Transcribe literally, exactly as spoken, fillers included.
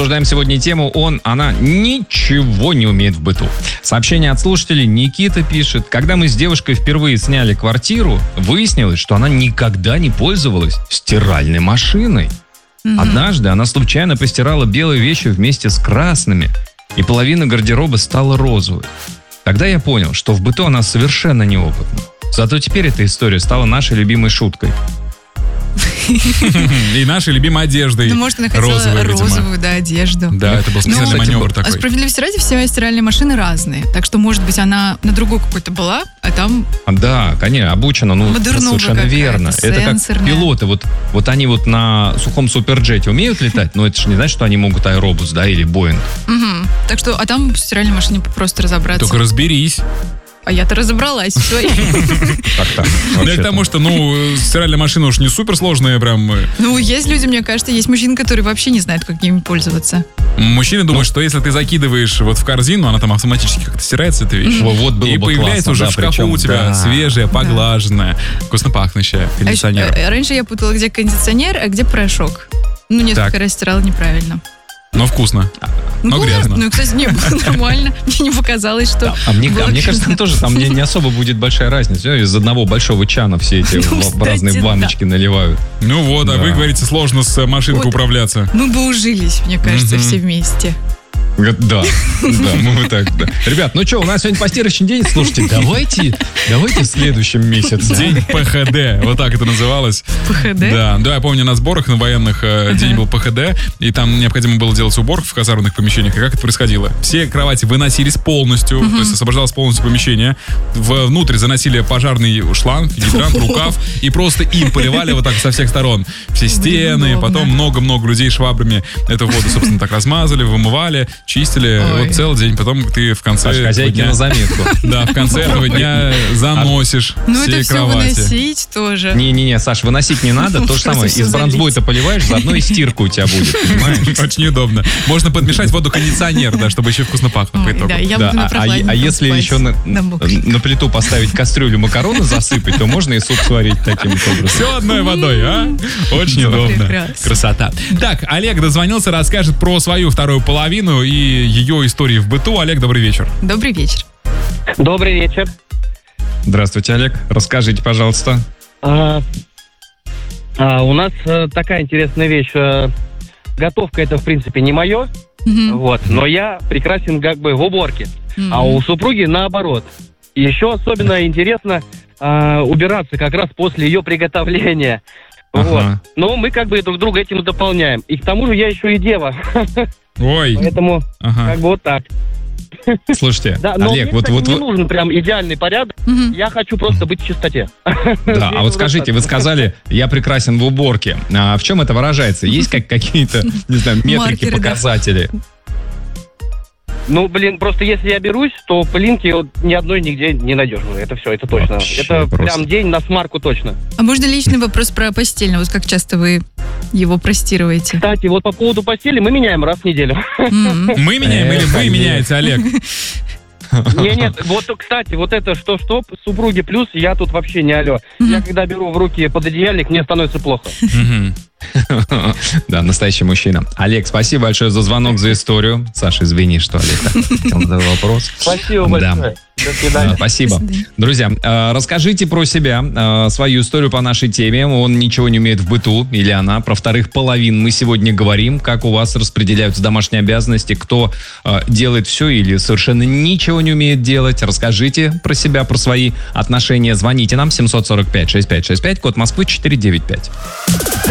Обсуждаем сегодня тему «Он, она ничего не умеет в быту». Сообщение от слушателей. Никита пишет: когда мы с девушкой впервые сняли квартиру, выяснилось, что она никогда не пользовалась стиральной машиной. Mm-hmm. Однажды она случайно постирала белые вещи вместе с красными, и половина гардероба стала розовой. Тогда я понял, что в быту она совершенно неопытна. Зато теперь эта история стала нашей любимой шуткой. И нашей любимой одеждой. Ну, может, она хотела розовую, розовую, да, одежду. Да, это был специальный маневр такой. А справедливости ради, все стиральные машины разные. Так что, может быть, она на другой какой-то была, а там... Да, конечно, обучена, ну, совершенно верно. Это как пилоты, вот, вот они вот на сухом суперджете умеют летать, но это же не значит, что они могут аэробус, да, или Боинг. Угу. Так что, а там в стиральной машине просто разобраться. Только разберись. А я-то разобралась. Так-так. Да, потому что, ну, стиральная машина уж не суперсложная прям. Ну, есть люди, мне кажется, есть мужчины, которые вообще не знают, как ими пользоваться. Мужчины думают, что если ты закидываешь вот в корзину, она там автоматически как-то стирается, эта вещь. Вот было и бы появляется классно, уже да, в шкафу причем, у тебя да. свежая, поглаженная, вкусно пахнущая кондиционер. А, раньше я путала, где кондиционер, а где порошок. Ну, несколько Так. раз стирала неправильно. Но вкусно. Но ну, грязно. Ну, кстати, не было нормально. Мне не показалось, что... А мне, было а мне кажется, грязно. тоже там не, не особо будет большая разница. Из одного большого чана все эти Ну, в- в разные кстати, баночки наливают. Ну вот, а Да. вы говорите, сложно с машинкой Вот. управляться. Мы бы ужились, мне кажется, Мгм. все вместе. Говорят, Да, да, мы так, да. Ребят, ну что, у нас сегодня постирочный день. Слушайте, давайте, давайте в следующем месяце. День ПХД, вот так это называлось. ПХД? Да, да, я помню, на сборах на военных э, день был ПХД, и там необходимо было делать уборку в казарменных помещениях. И как это происходило? Все кровати выносились полностью, то есть освобождалось полностью помещение. В- Внутрь заносили пожарный шланг, гидрант, рукав, и просто им поливали вот так со всех сторон. Все стены, удобно. потом много-много людей швабрами эту воду, собственно, так размазали, вымывали, чистили. Ой. Вот целый день, потом ты в конце Саш, этого хозяйки дня... на заметку. Да, в конце этого дня заносишь Ну, все это все кровати. выносить тоже. Не-не-не, Саш, выносить не надо. То же самое, Просто из всё бронзбойта поливаешь, заодно и стирка у тебя будет, понимаешь? Очень удобно. Можно подмешать воду кондиционер, да, чтобы еще вкусно пахло по Ой, итогу. да, я Да, буду на а, а- прохладненьком а если спать. еще на, На мокреньком. на плиту поставить кастрюлю макароны засыпать, то можно и суп сварить таким вот образом. Все одной водой, а? Очень удобно. Прекрасно. Красота. Так, Олег дозвонился, расскажет про свою вторую половину и ее истории в быту. Олег, добрый вечер. Добрый вечер. Добрый вечер. Здравствуйте, Олег. Расскажите, пожалуйста. А, а, у нас э, такая интересная вещь. э, Готовка это, в принципе, не мое, Мгм. вот, но я прекрасен как бы в уборке. Мгм. А у супруги наоборот. И еще особенно интересно а, убираться как раз после ее приготовления. Вот. Ага. Но мы как бы друг друга этим дополняем. И к тому же я еще и дева. Ой. Поэтому Ага. как бы вот так. Слушайте, Да, но Олег, мне, вот, кстати, вот, не вот- нужен прям идеальный порядок. Мгм. Я хочу просто быть в чистоте. да, а вот скажите, вы сказали, я прекрасен в уборке. А в чем это выражается? Есть как какие-то, не знаю, метрики, Маркеры, да. показатели? Ну, блин, просто если я берусь, то пылинки вот ни одной нигде не найдешь. Это все, это точно. Вообще это просто. прям день на смарку точно. А можно личный вопрос про постельное? Вот как часто вы его простирываете? Кстати, вот по поводу постели мы меняем раз в неделю. М. Мы меняем или Эх, вы Олег. меняете, Олег? Не, нет, вот, кстати, вот это что-что, супруги плюс, я тут вообще не алё. Я когда беру в руки пододеяльник, мне становится плохо. Мгм. Да, настоящий мужчина. Олег, спасибо большое за звонок, за историю. Саша, извини, что Олег так хотел задать вопрос. Спасибо Да. большое. До Да, свидания. спасибо. До свидания. Друзья, э, расскажите про себя, э, свою историю по нашей теме. Он ничего не умеет в быту, или она. Про вторых половин мы сегодня говорим. Как у вас распределяются домашние обязанности, кто э, делает все или совершенно ничего не умеет делать. Расскажите про себя, про свои отношения. Звоните нам семь сорок пять шестьдесят пять шестьдесят пять, код Москвы четыреста девяносто пять.